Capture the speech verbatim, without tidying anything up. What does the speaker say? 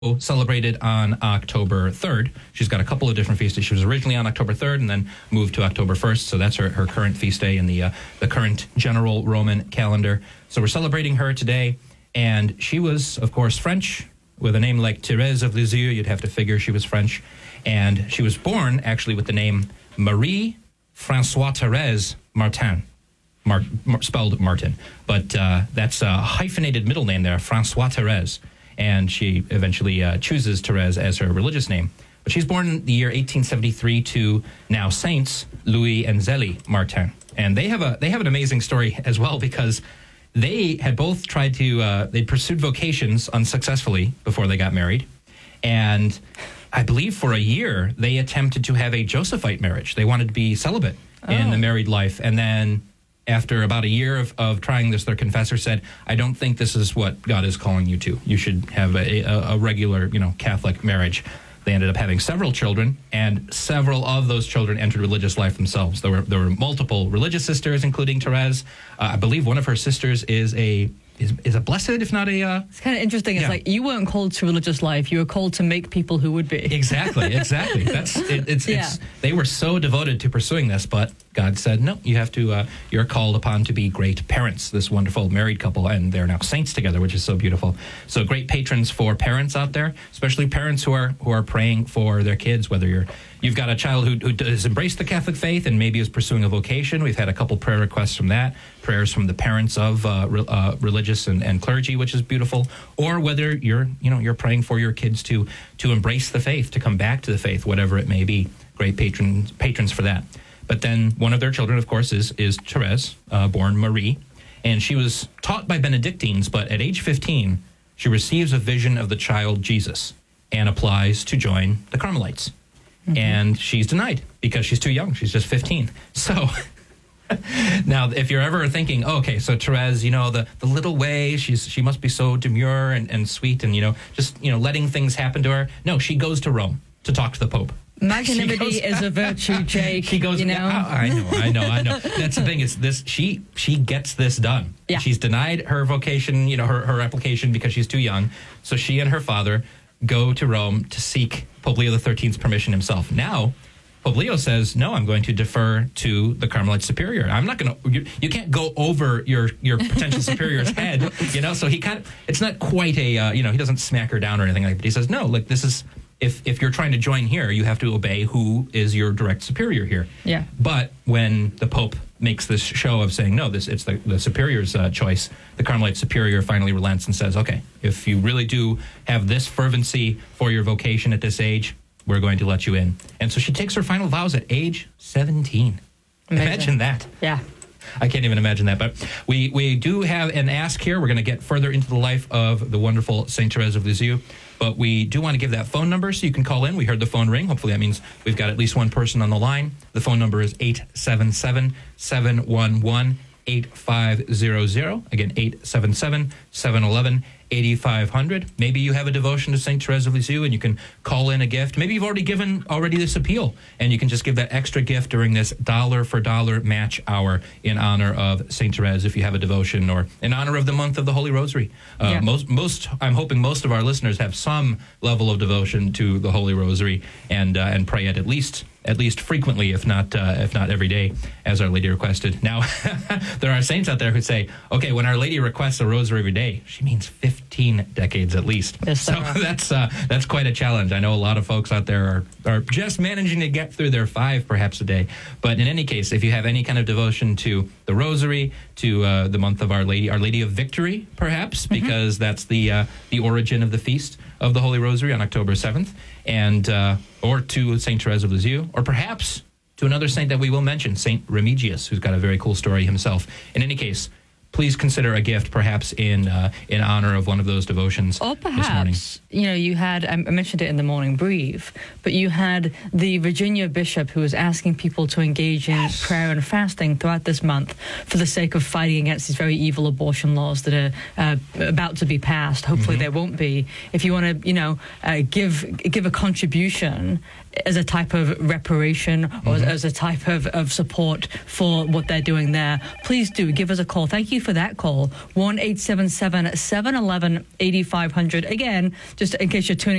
celebrated on October third. She's got a couple of different feast days. She was originally on October third and then moved to October first. So that's her, her current feast day in the uh, the current general Roman calendar. So we're celebrating her today. And she was, of course, French. With a name like Thérèse of Lisieux, you'd have to figure she was French. And she was born, actually, with the name Marie François Thérèse Martin. Mar- Mar- spelled Martin. But uh, that's a hyphenated middle name there, François Thérèse. And she eventually uh, chooses Thérèse as her religious name. But she's born in the year eighteen seventy-three to now Saints Louis and Zélie Martin. And they have a they have an amazing story as well, because they had both tried to, uh, they pursued vocations unsuccessfully before they got married. And I believe for a year, they attempted to have a Josephite marriage. They wanted to be celibate oh. in the married life. And then after about a year of, of trying this, their confessor said, I don't think this is what God is calling you to. You should have a, a, a regular, you know, Catholic marriage. They ended up having several children, and several of those children entered religious life themselves. There were there were multiple religious sisters, including Thérèse. Uh, I believe one of her sisters is a is, is a blessed, if not a... Uh, it's kind of interesting. It's yeah. like you weren't called to religious life. You were called to make people who would be. Exactly, exactly. That's it, it's, yeah. it's They were so devoted to pursuing this, but God said, no, you have to, uh, you're called upon to be great parents, this wonderful married couple, and they're now saints together, which is so beautiful. So great patrons for parents out there, especially parents who are who are praying for their kids, whether you're you've got a child who, who has embraced the Catholic faith and maybe is pursuing a vocation. We've had a couple prayer requests from that, prayers from the parents of uh, re, uh, religious and, and clergy, which is beautiful. Or whether you're, you know, you're praying for your kids to to embrace the faith, to come back to the faith, whatever it may be. Great patrons patrons for that. But then one of their children, of course, is is Thérèse, uh, born Marie, and she was taught by Benedictines. But at age fifteen, she receives a vision of the child Jesus and applies to join the Carmelites. Mm-hmm. And she's denied because she's too young. She's just fifteen. So now, if you're ever thinking, oh, okay, so Thérèse, you know, the, the little way, she's she must be so demure and, and sweet and, you know, just, you know, letting things happen to her. No, she goes to Rome to talk to the Pope. Magnanimity goes, is a virtue, Jake. She goes, you know? Yeah, I know, I know, I know. That's the thing, is this, she she gets this done. Yeah. She's denied her vocation, you know, her, her application because she's too young. So she and her father go to Rome to seek Pope Leo the thirteenth's permission himself. Now, Pope Leo says, no, I'm going to defer to the Carmelite superior. I'm not going to, you, you can't go over your, your potential superior's head, you know? So he kind of, it's not quite a, uh, you know, he doesn't smack her down or anything like that. But he says, no, like this is, If if you're trying to join here, you have to obey who is your direct superior here. Yeah. But when the Pope makes this show of saying, no, this it's the, the superior's uh, choice, the Carmelite superior finally relents and says, okay, if you really do have this fervency for your vocation at this age, we're going to let you in. And so she takes her final vows at age seventeen. Amazing. Imagine that. Yeah. I can't even imagine that. But we, we do have an ask here. We're going to get further into the life of the wonderful Saint Thérèse of Lisieux. But we do want to give that phone number so you can call in. We heard the phone ring. Hopefully that means we've got at least one person on the line. The phone number is eight seven seven, seven one one, eight five zero zero. Again, eight seven seven, seven one one, eight five zero zero. Maybe you have a devotion to Saint Thérèse of Lisieux and you can call in a gift. Maybe you've already given already this appeal and you can just give that extra gift during this dollar for dollar match hour in honor of Saint Thérèse if you have a devotion, or in honor of the month of the Holy Rosary. Uh, yeah. Most, most, I'm hoping most of our listeners have some level of devotion to the Holy Rosary and uh, and pray it at least at least frequently, if not uh, if not every day, as Our Lady requested. Now, there are saints out there who say, okay, when Our Lady requests a rosary every day, she means fifteen decades at least. Yes, so that's uh, that's quite a challenge. I know a lot of folks out there are, are just managing to get through their five perhaps a day. But in any case, if you have any kind of devotion to the rosary, to uh, the month of Our Lady, Our Lady of Victory, perhaps, mm-hmm. because that's the uh, the origin of the feast of the Holy Rosary on October seventh, and uh, or to Saint Thérèse of Lisieux, or perhaps to another saint that we will mention, Saint Remigius, who's got a very cool story himself. In any case, please consider a gift, perhaps in uh, in honor of one of those devotions. Or this morning. perhaps, you know, you had, I mentioned it in the morning brief, but you had the Virginia bishop who was asking people to engage in yes. prayer and fasting throughout this month for the sake of fighting against these very evil abortion laws that are uh, about to be passed. Hopefully mm-hmm. there won't be. If you want to, you know, uh, give give a contribution as a type of reparation or mm-hmm. as, as a type of, of support for what they're doing there, please do give us a call. Thank you for that call. one eight seven seven, seven one one, eight five zero zero. Again, just in case you're tuning